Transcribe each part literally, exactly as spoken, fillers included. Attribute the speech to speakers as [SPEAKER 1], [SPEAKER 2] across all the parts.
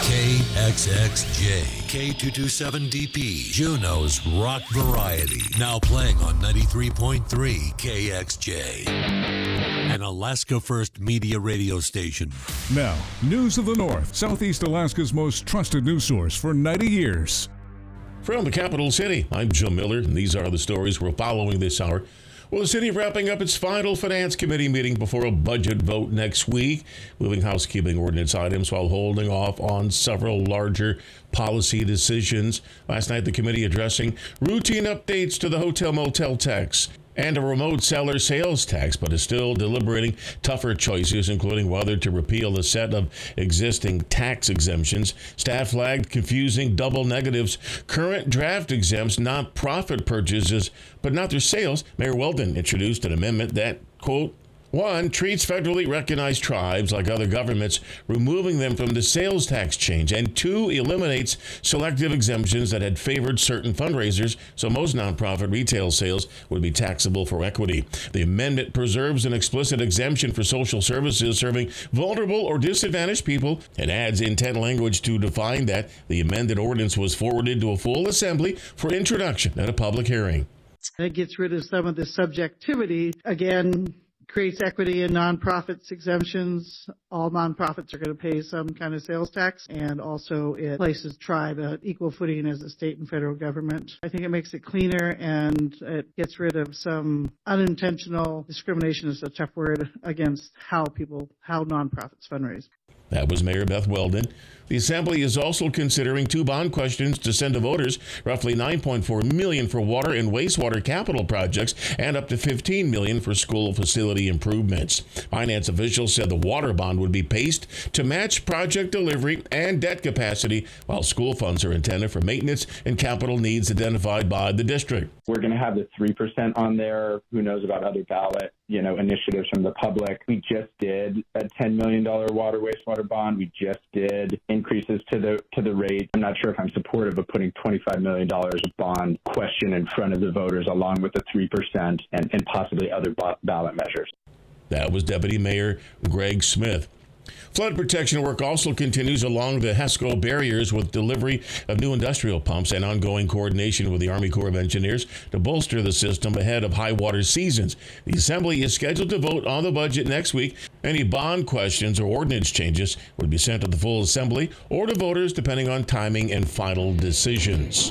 [SPEAKER 1] K X X J, K two twenty-seven D P, Juneau's rock variety. Now playing on ninety-three point three K X J. An Alaska First Media radio station.
[SPEAKER 2] Now, News of the North, Southeast Alaska's most trusted news source for ninety years.
[SPEAKER 3] From the capital city, I'm Joe Miller, and these are the stories we're following this hour. Well, the city wrapping up its final Finance Committee meeting before a budget vote next week, moving housekeeping ordinance items while holding off on several larger policy decisions. Last night, the committee addressing routine updates to the hotel motel tax and a remote seller sales tax, but is still deliberating tougher choices, including whether to repeal a set of existing tax exemptions. Staff flagged confusing double negatives. Current draft exempts nonprofit purchases, but not their sales. Mayor Weldon introduced an amendment that, quote, one, treats federally recognized tribes like other governments, removing them from the sales tax change, and two, eliminates selective exemptions that had favored certain fundraisers, so most nonprofit retail sales would be taxable for equity. The amendment preserves an explicit exemption for social services serving vulnerable or disadvantaged people and adds intent language to define that. The amended ordinance was forwarded to a full assembly for introduction at a public hearing.
[SPEAKER 4] That gets rid of some of the subjectivity. Again, creates equity in nonprofits exemptions. All nonprofits are going to pay some kind of sales tax, and also it places tribe at equal footing as a state and federal government. I think it makes it cleaner, and it gets rid of some unintentional discrimination, is a tough word, against how people, how nonprofits fundraise.
[SPEAKER 3] That was Mayor Beth Weldon. The Assembly is also considering two bond questions to send to voters, roughly nine point four million dollars for water and wastewater capital projects and up to fifteen million dollars for school facility improvements. Finance officials said the water bond would be paced to match project delivery and debt capacity, while school funds are intended for maintenance and capital needs identified by the district.
[SPEAKER 5] We're going to have the three percent on there. Who knows about other ballot, you know, initiatives from the public. We just did a ten million dollars water wastewater bond. We just did increases to the to the rate. I'm not sure if I'm supportive of putting twenty-five million dollars of bond question in front of the voters, along with the three percent and, and possibly other ballot measures.
[SPEAKER 3] That was Deputy Mayor Greg Smith. Flood protection work also continues along the HESCO barriers with delivery of new industrial pumps and ongoing coordination with the Army Corps of Engineers to bolster the system ahead of high water seasons. The Assembly is scheduled to vote on the budget next week. Any bond questions or ordinance changes would be sent to the full Assembly or to voters depending on timing and final decisions.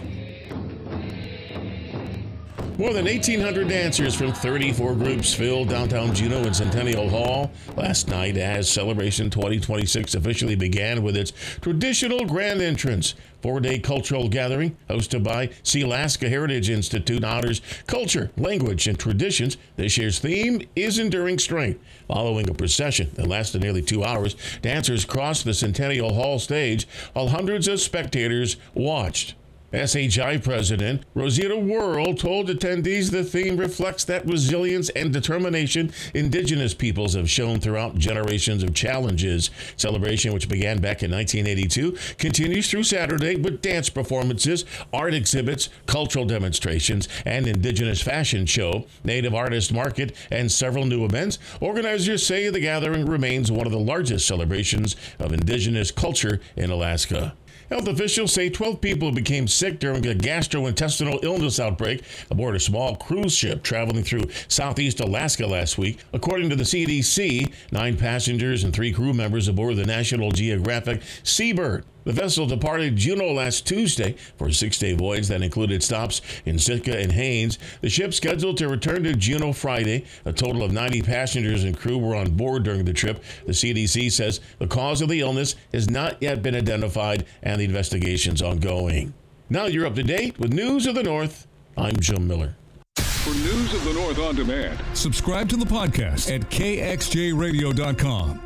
[SPEAKER 3] More than eighteen hundred dancers from thirty-four groups filled downtown Juneau and Centennial Hall last night as Celebration twenty twenty-six officially began with its traditional grand entrance. Four-day cultural gathering hosted by Sealaska Heritage Institute honors culture, language, and traditions. This year's theme is Enduring Strength. Following a procession that lasted nearly two hours, dancers crossed the Centennial Hall stage while hundreds of spectators watched. S H I President Rosita Worrell told attendees the theme reflects that resilience and determination Indigenous peoples have shown throughout generations of challenges. Celebration, which began back in nineteen eighty-two, continues through Saturday with dance performances, art exhibits, cultural demonstrations, and Indigenous fashion show, Native artist market, and several new events. Organizers say the gathering remains one of the largest celebrations of Indigenous culture in Alaska. Health officials say twelve people became sick during a gastrointestinal illness outbreak aboard a small cruise ship traveling through southeast Alaska last week. According to the C D C, nine passengers and three crew members aboard the National Geographic Seabird. The vessel departed Juneau last Tuesday for a six-day voyage that included stops in Sitka and Haines. The ship scheduled to return to Juneau Friday. A total of ninety passengers and crew were on board during the trip. The C D C says the cause of the illness has not yet been identified and the investigation's ongoing. Now you're up to date with News of the North. I'm Joe Miller.
[SPEAKER 2] For News of the North on demand, subscribe to the podcast at K X J radio dot com.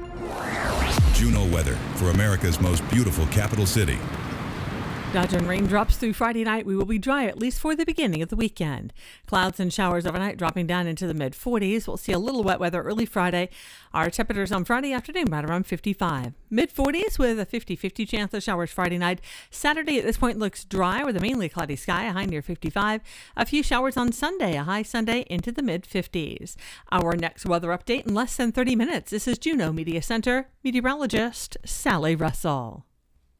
[SPEAKER 6] Juneau weather for America's most beautiful capital city.
[SPEAKER 7] Dodging raindrops through Friday night, we will be dry at least for the beginning of the weekend. Clouds and showers overnight dropping down into the mid forties. We'll see a little wet weather early Friday. Our temperatures on Friday afternoon right around fifty-five. mid forties with a fifty fifty chance of showers Friday night. Saturday at this point looks dry with a mainly cloudy sky, a high near fifty-five. A few showers on Sunday, a high Sunday into the mid fifties. Our next weather update in less than thirty minutes. This is Juneau Media Center meteorologist Sally Russell.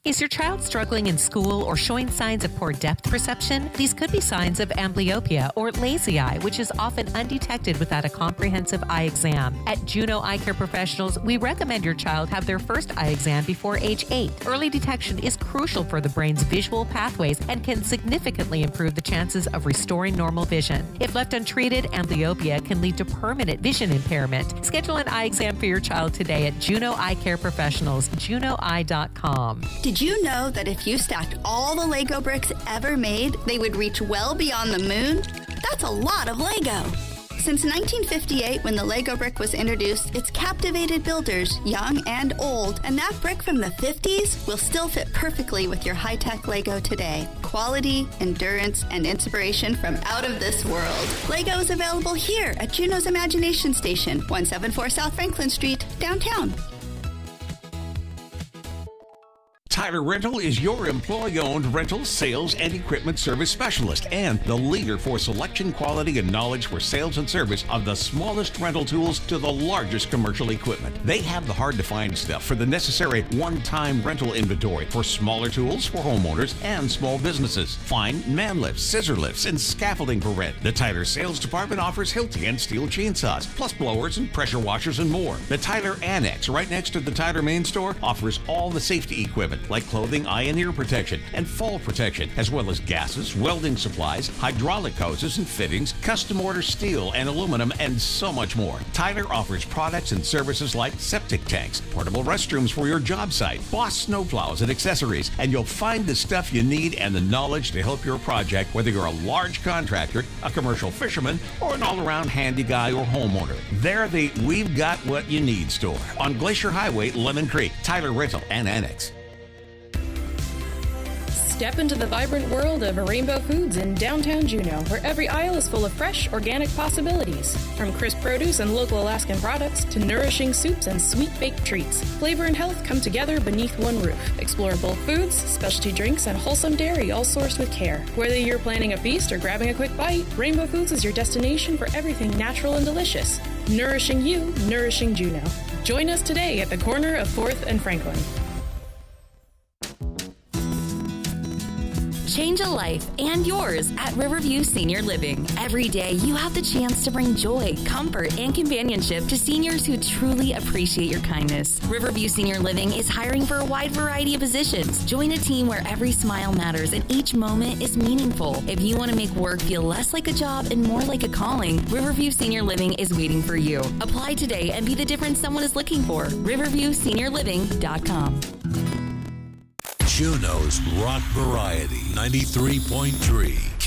[SPEAKER 8] Is your child struggling in school or showing signs of poor depth perception? These could be signs of amblyopia or lazy eye, which is often undetected without a comprehensive eye exam. At Juno Eye Care Professionals, we recommend your child have their first eye exam before age eight. Early detection is crucial for the brain's visual pathways and can significantly improve the chances of restoring normal vision. If left untreated, amblyopia can lead to permanent vision impairment. Schedule an eye exam for your child today at Juno Eye Care Professionals, juno eye dot com.
[SPEAKER 9] Did you know that if you stacked all the Lego bricks ever made, they would reach well beyond the moon? That's a lot of Lego. Since nineteen fifty-eight, when the Lego brick was introduced, it's captivated builders, young and old, and that brick from the fifties will still fit perfectly with your high-tech Lego today. Quality, endurance, and inspiration from out of this world. Lego is available here at Juno's Imagination Station, one seventy-four South Franklin Street, downtown.
[SPEAKER 10] Tyler Rental is your employee-owned rental, sales, and equipment service specialist and the leader for selection, quality, and knowledge for sales and service of the smallest rental tools to the largest commercial equipment. They have the hard-to-find stuff for the necessary one-time rental inventory for smaller tools for homeowners and small businesses. Find man lifts, scissor lifts, and scaffolding for rent. The Tyler sales department offers Hilti and steel chainsaws, plus blowers and pressure washers and more. The Tyler Annex, right next to the Tyler main store, offers all the safety equipment like clothing, eye and ear protection, and fall protection, as well as gases, welding supplies, hydraulic hoses and fittings, custom order steel and aluminum, and so much more. Tyler offers products and services like septic tanks, portable restrooms for your job site, Boss snowplows and accessories, and you'll find the stuff you need and the knowledge to help your project, whether you're a large contractor, a commercial fisherman, or an all-around handy guy or homeowner. They're the We've Got What You Need store on Glacier Highway, Lemon Creek. Tyler Rental and Annex.
[SPEAKER 11] Step into the vibrant world of Rainbow Foods in downtown Juneau, where every aisle is full of fresh, organic possibilities. From crisp produce and local Alaskan products to nourishing soups and sweet-baked treats, flavor and health come together beneath one roof. Explore bulk foods, specialty drinks, and wholesome dairy, all sourced with care. Whether you're planning a feast or grabbing a quick bite, Rainbow Foods is your destination for everything natural and delicious. Nourishing you, nourishing Juneau. Join us today at the corner of fourth and Franklin.
[SPEAKER 12] Change a life and yours at Riverview Senior Living. Every day you have the chance to bring joy, comfort, and companionship to seniors who truly appreciate your kindness. Riverview Senior Living is hiring for a wide variety of positions. Join a team where every smile matters and each moment is meaningful. If you want to make work feel less like a job and more like a calling, Riverview Senior Living is waiting for you. Apply today and be the difference someone is looking for. riverview senior living dot com.
[SPEAKER 1] Juneau's Rock Variety ninety-three point three.